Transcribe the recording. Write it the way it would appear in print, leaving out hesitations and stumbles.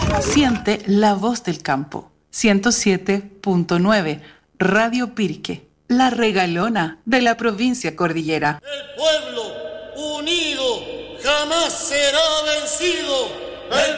Siente la voz del campo. 107.9 Radio Pirque, la regalona de la provincia cordillera. El pueblo unido jamás será vencido. El